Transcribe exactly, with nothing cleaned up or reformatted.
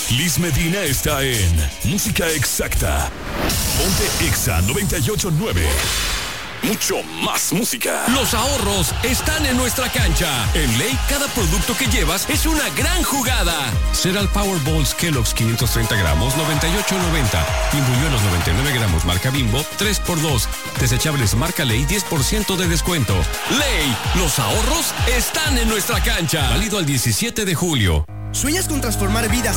Liz Medina está en Música Exacta. Ponte Exa noventa y ocho nueve. Mucho más música. Los ahorros están en nuestra cancha. En Ley, cada producto que llevas es una gran jugada. Cereal Powerballs Kellogg's quinientos treinta gramos, noventa y ocho noventa. Pimbuñuelos noventa y nueve gramos, marca Bimbo, tres por dos. Desechables marca Ley, diez por ciento de descuento. Ley, los ahorros están en nuestra cancha. Válido al diecisiete de julio. ¿Sueñas con transformar vidas